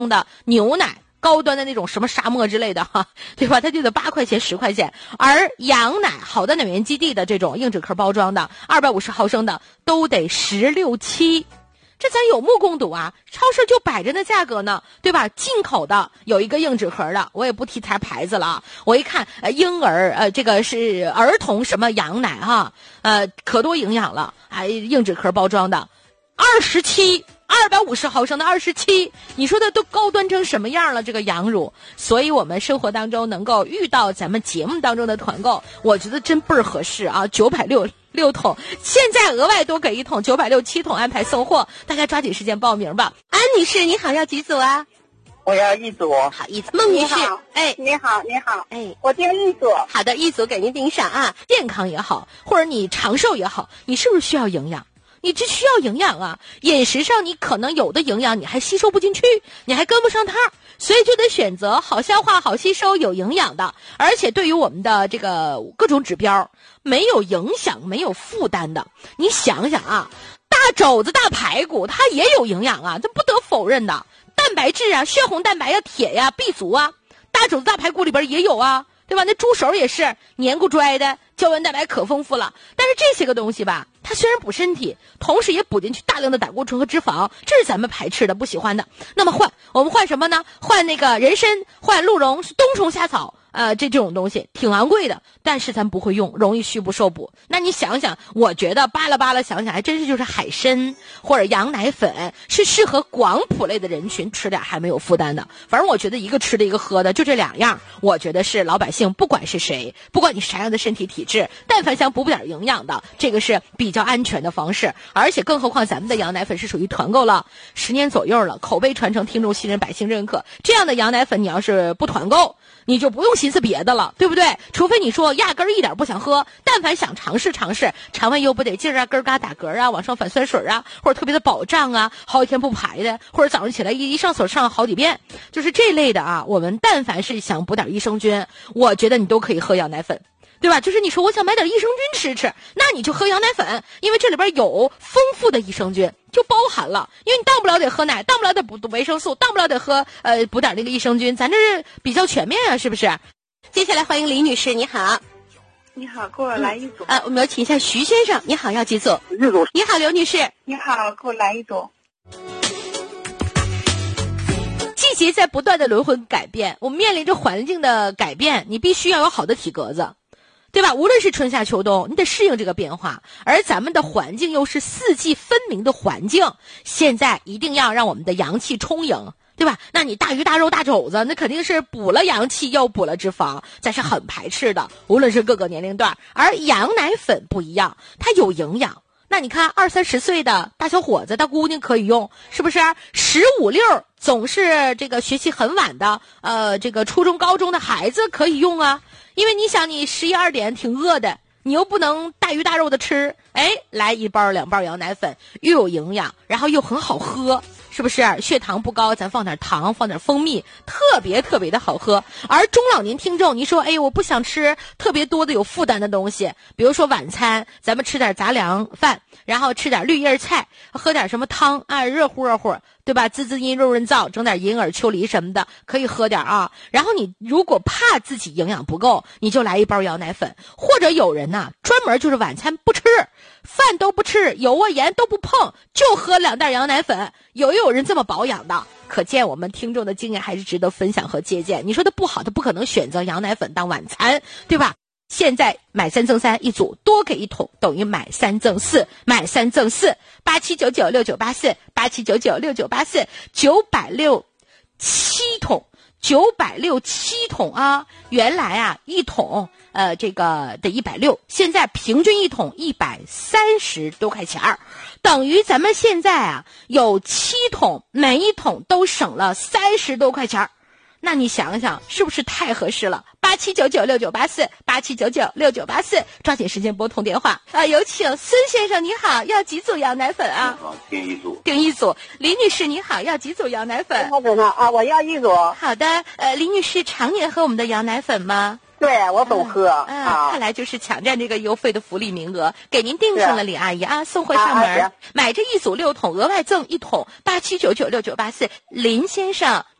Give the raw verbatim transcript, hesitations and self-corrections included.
的牛奶，高端的那种什么沙漠之类的哈，对吧？它就得八块钱十块钱，而羊奶好的奶源基地的这种硬纸壳包装的二百五十毫升的都得十六七。这咱有目共睹啊，超市就摆着那价格呢，对吧？进口的有一个硬纸壳的，我也不提它牌子了啊。我一看，呃，婴儿，呃，这个是儿童什么羊奶哈，呃，可多营养了，还硬纸壳包装的，二十七。二百五十毫升的二十七，你说的都高端成什么样了？这个羊乳，所以我们生活当中能够遇到咱们节目当中的团购，我觉得真倍儿合适啊！九百六六桶，现在额外多给一桶，九百六七桶安排送货，大家抓紧时间报名吧。安女士，你好，要几组啊？ 我要一组。 好，一组。孟女士，哎， 你好，你好， 哎， 我订一组。 好的，一组给您订上啊。健康也好，或者你长寿也好，你是不是需要营养？你这需要营养啊，饮食上你可能有的营养你还吸收不进去，你还跟不上趟，所以就得选择好消化、好吸收、有营养的，而且对于我们的这个各种指标没有影响、没有负担的。你想想啊，大肘子、大排骨它也有营养啊，这不得否认的。蛋白质啊，血红蛋白呀、铁呀、B 族啊，大肘子、大排骨里边也有啊，对吧？那猪手也是黏糊拽的，胶原蛋白可丰富了。但是这些个东西吧，它虽然补身体，同时也补进去大量的胆固醇和脂肪，这是咱们排斥的、不喜欢的。那么换我们换什么呢？换那个人参，换鹿茸、冬虫夏草，呃，这这种东西挺昂贵的，但是咱不会用，容易虚不受补。那你想想，我觉得巴拉巴拉想想，还真是就是海参或者羊奶粉是适合广谱类的人群吃点还没有负担的。反正我觉得一个吃的一个喝的，就这两样，我觉得是老百姓不管是谁，不管你啥样的身体体质，但凡想补补点营养的，这个是比较安全的方式。而且更何况咱们的羊奶粉是属于团购了十年左右了，口碑传承，听众信任，百姓认可，这样的羊奶粉你要是不团购，你就不用寻思别的了，对不对？除非你说压根儿一点不想喝，但凡想尝试尝试，肠胃又不得劲儿啊，咯嘎打嗝啊，往上反酸水啊，或者特别的饱胀啊，好几天不排的，或者早上起来一一上手上好几遍，就是这类的啊。我们但凡是想补点益生菌，我觉得你都可以喝羊奶粉，对吧？就是你说我想买点益生菌吃吃，那你就喝羊奶粉，因为这里边有丰富的益生菌，就包含了。因为你当不了得喝奶，当不了得补维生素，当不了得喝呃补点那个益生菌，咱这是比较全面啊，是不是？接下来欢迎李女士，你好。 你好，给我来一组。 嗯、呃，我们有请一下徐先生，你好，要几组？ 一组。 你好，刘女士。 你好，给我来一组。 季节在不断的轮回改变，我们面临着环境的改变，你必须要有好的体格子，对吧？无论是春夏秋冬，你得适应这个变化。而咱们的环境又是四季分明的环境，现在一定要让我们的阳气充盈，对吧？那你大鱼大肉大肘子，那肯定是补了阳气又补了脂肪，咱是很排斥的，无论是各个年龄段。而羊奶粉不一样，它有营养。那你看二三十岁的大小伙子大姑娘可以用，是不是？十五六总是这个学习很晚的呃这个初中高中的孩子可以用啊。因为你想你十一二点挺饿的，你又不能大鱼大肉的吃，哎，来一包两包羊奶粉，又有营养，然后又很好喝，是不是？血糖不高，咱放点糖，放点蜂蜜，特别特别的好喝。而中老年听众，你说，哎，我不想吃特别多的有负担的东西，比如说晚餐，咱们吃点杂粮饭，然后吃点绿叶菜，喝点什么汤啊，热乎热乎，对吧？滋滋阴润润燥，整点银耳秋梨什么的，可以喝点啊。然后你如果怕自己营养不够，你就来一包羊奶粉，或者有人呐、啊，专门就是晚餐不吃，饭都不吃，油啊盐都不碰，就喝两袋羊奶粉。有也有人这么保养的，可见我们听众的经验还是值得分享和借鉴。你说他不好，他不可能选择羊奶粉当晚餐，对吧？现在买三赠三一组，多给一桶等于买三赠四，买三赠四，八七九九六九八四，八七九九六九八四，九百六七桶，九百六七桶啊！原来啊一桶呃这个得一百六，现在平均一桶一百三十多块钱儿，等于咱们现在啊有七桶，每一桶都省了三十多块钱儿。那你想想是不是太合适了？八七九九六九八四，八七九九六九八四，抓紧时间拨通电话啊！有请孙先生，你好，要几组羊奶粉啊？ 订一组。 订一组。李女士，你好，要几组羊奶粉？ 好的呢啊，我要一组。 好的，呃，李女士常年喝我们的羊奶粉吗？ 对，我都喝嗯、 啊。 看来就是抢占这个邮费的福利名额，给您定上了，李阿姨啊，送货上门， 啊啊买这一组六桶，额外赠一桶，八七九九六九八四，林先生。